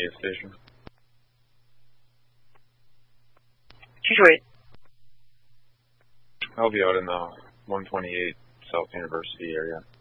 Native Station. 228. I'll be out in the 128 South University area.